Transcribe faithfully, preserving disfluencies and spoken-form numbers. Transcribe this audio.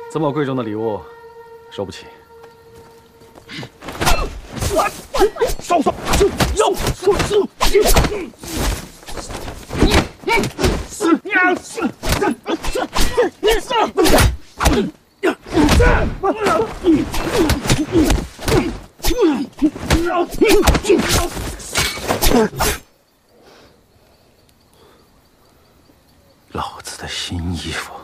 这么贵重的礼物，收不起。 收手！要收手！ 老子的新衣服。